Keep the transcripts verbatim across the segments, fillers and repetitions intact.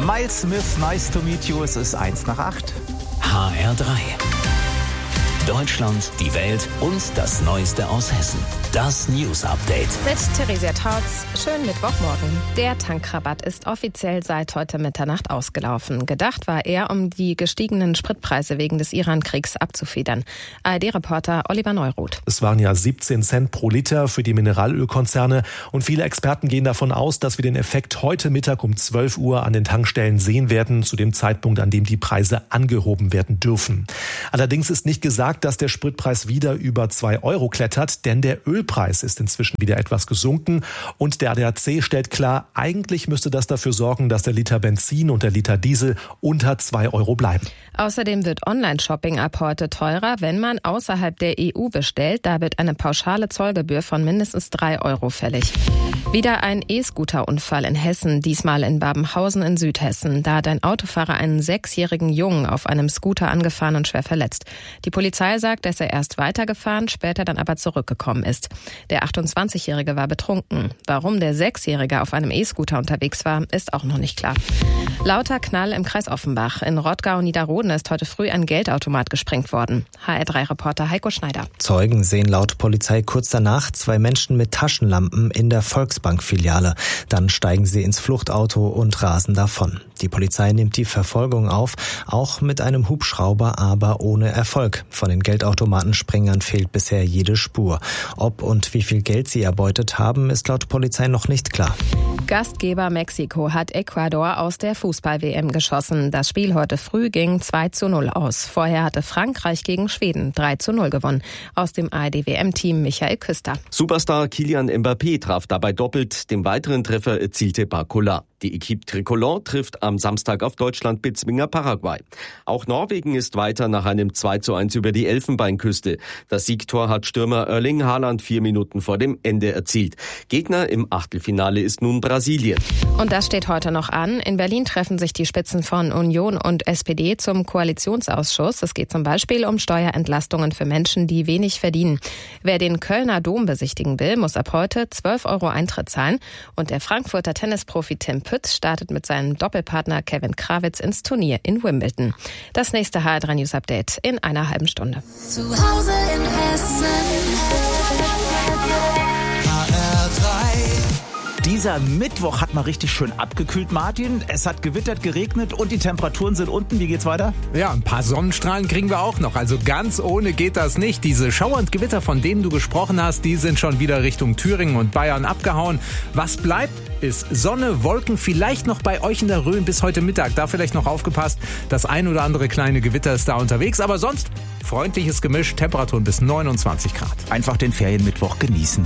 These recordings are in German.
Miles Smith, nice to meet you. Es ist eins nach acht. H R drei. Deutschland, die Welt und das Neueste aus Hessen. Das News Update. Mit Theresia Tautz. Schönen Mittwochmorgen. Der Tankrabatt ist offiziell seit heute Mitternacht ausgelaufen. Gedacht war er, um die gestiegenen Spritpreise wegen des Iran-Kriegs abzufedern. A R D-Reporter Oliver Neuroth. Es waren ja siebzehn Cent pro Liter für die Mineralölkonzerne. Und viele Experten gehen davon aus, dass wir den Effekt heute Mittag um zwölf Uhr an den Tankstellen sehen werden, zu dem Zeitpunkt, an dem die Preise angehoben werden dürfen. Allerdings ist nicht gesagt, dass der Spritpreis wieder über zwei Euro klettert, denn der Ölpreis ist inzwischen wieder etwas gesunken und der A D A C stellt klar, eigentlich müsste das dafür sorgen, dass der Liter Benzin und der Liter Diesel unter zwei Euro bleiben. Außerdem wird Online-Shopping ab heute teurer, wenn man außerhalb der E U bestellt. Da wird eine pauschale Zollgebühr von mindestens drei Euro fällig. Wieder ein E-Scooter-Unfall in Hessen, diesmal in Babenhausen in Südhessen. Da hat ein Autofahrer einen sechsjährigen Jungen auf einem Scooter angefahren und schwer verletzt. Die Polizei sagt, dass er erst weitergefahren, später dann aber zurückgekommen ist. Der achtundzwanzigjährige war betrunken. Warum der Sechsjährige auf einem E-Scooter unterwegs war, ist auch noch nicht klar. Lauter Knall im Kreis Offenbach. In Rottgau-Niederroden ist heute früh ein Geldautomat gesprengt worden. H R drei-Reporter Heiko Schneider. Zeugen sehen laut Polizei kurz danach zwei Menschen mit Taschenlampen in der Volksbank-Filiale. Dann steigen sie ins Fluchtauto und rasen davon. Die Polizei nimmt die Verfolgung auf, auch mit einem Hubschrauber, aber ohne Erfolg. Von den Geldautomatensprengern fehlt bisher jede Spur. Ob und wie viel Geld sie erbeutet haben, ist laut Polizei noch nicht klar. Gastgeber Mexiko hat Ecuador aus der Fußball-W M geschossen. Das Spiel heute früh ging zwei zu null aus. Vorher hatte Frankreich gegen Schweden drei zu null gewonnen. Aus dem A R D-W M-Team Michael Küster. Superstar Kylian Mbappé traf dabei doppelt. Den weiteren Treffer erzielte Barcola. Die Equipe Tricolore trifft am Samstag auf Deutschland-Bezwinger Paraguay. Auch Norwegen ist weiter nach einem zwei zu eins über die Elfenbeinküste. Das Siegtor hat Stürmer Erling Haaland vier Minuten vor dem Ende erzielt. Gegner im Achtelfinale ist nun Brasilien. Und das steht heute noch an. In Berlin treffen sich die Spitzen von Union und S P D zum Koalitionsausschuss. Es geht zum Beispiel um Steuerentlastungen für Menschen, die wenig verdienen. Wer den Kölner Dom besichtigen will, muss ab heute zwölf Euro Eintritt zahlen. Und der Frankfurter Tennisprofi Tim Pütz startet mit seinem Doppelpartner Kevin Krawitz ins Turnier in Wimbledon. Das nächste H R drei News Update in einer halben Stunde. Zu Hause in Hessen. H R drei. Dieser Mittwoch hat mal richtig schön abgekühlt, Martin. Es hat gewittert, geregnet und die Temperaturen sind unten. Wie geht's weiter? Ja, ein paar Sonnenstrahlen kriegen wir auch noch. Also ganz ohne geht das nicht. Diese Schauer und Gewitter, von denen du gesprochen hast, die sind schon wieder Richtung Thüringen und Bayern abgehauen. Was bleibt, ist Sonne, Wolken, vielleicht noch bei euch in der Rhön bis heute Mittag. Da vielleicht noch aufgepasst, das ein oder andere kleine Gewitter ist da unterwegs. Aber sonst freundliches Gemisch, Temperaturen bis neunundzwanzig Grad. Einfach den Ferienmittwoch genießen.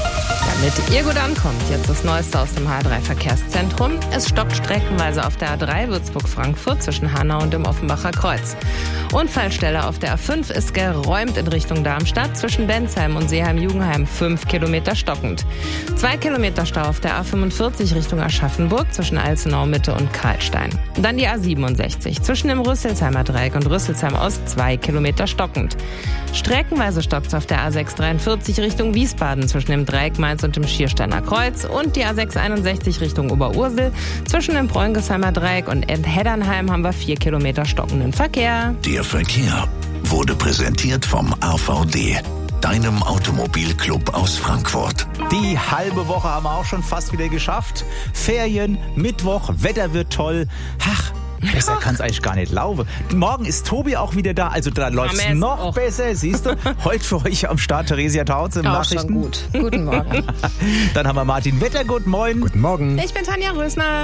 Damit ihr gut ankommt, jetzt das Neueste aus dem H R drei Verkehrszentrum. Es stockt streckenweise auf der A drei Würzburg-Frankfurt zwischen Hanau und dem Offenbacher Kreuz. Unfallstelle auf der A fünf ist geräumt in Richtung Darmstadt zwischen Bensheim und Seeheim-Jugenheim, fünf Kilometer stockend. Zwei Kilometer Stau auf der A fünfundvierzig Richtung Aschaffenburg zwischen Alzenau-Mitte und Karlstein. Dann die A siebenundsechzig zwischen dem Rüsselsheimer Dreieck und Rüsselsheim Ost, zwei Kilometer stockend. Streckenweise stockt's auf der A sechs dreiundvierzig Richtung Wiesbaden zwischen dem Dreieck Mainz und dem Schiersteiner Kreuz und die A sechs einundsechzig Richtung Oberursel zwischen dem Bräungesheimer Dreieck und Heddernheim haben wir vier Kilometer stockenden Verkehr. Der Verkehr wurde präsentiert vom A V D, deinem Automobilclub aus Frankfurt. Die halbe Woche haben wir auch schon fast wieder geschafft. Ferien, Mittwoch, Wetter wird toll. Ach, besser kann es eigentlich gar nicht laufen. Morgen ist Tobi auch wieder da, also da läuft es noch auch besser, siehst du. Heute für euch am Start Theresia Tautz im auch Nachrichten. Schon gut. Guten Morgen. Dann haben wir Martin Wettergut, moin. Guten Morgen. Ich bin Tanja Rösner.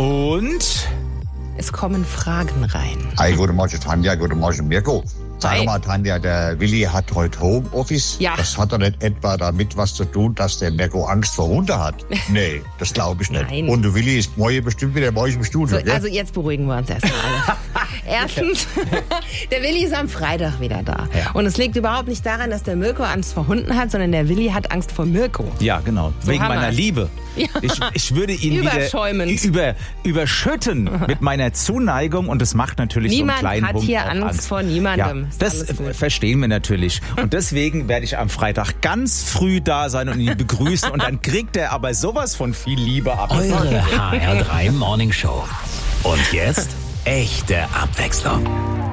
Und es kommen Fragen rein. Hi, guten Morgen Tanja, guten Morgen Mirko. Sag Hi. mal Tanja, der Willi hat heute Homeoffice. Ja. Das hat doch nicht etwa damit was zu tun, dass der Mirko Angst vor Hunde hat? Nee, das glaube ich nicht. Nein. Und der Willi ist morgen bestimmt wieder bei euch im Studio, So, gell? also jetzt beruhigen wir uns erstmal alle. Erstens, der Willi ist am Freitag wieder da. Ja. Und es liegt überhaupt nicht daran, dass der Mirko Angst vor Hunden hat, sondern der Willi hat Angst vor Mirko. ja, genau, So wegen haben meiner wir's. Liebe. Ja. Ich, ich würde ihn wieder Überschäumend. über, überschütten mit meiner Zuneigung und das macht natürlich Niemand so einen kleinen hat Hund hier auch Angst Angst vor niemandem. Ja, Ist das alles gut. verstehen wir natürlich. Und deswegen werde ich am Freitag ganz früh da sein und ihn begrüßen und dann kriegt er aber sowas von viel Liebe ab. Eure H R drei Morning Show. Und jetzt echte Abwechslung.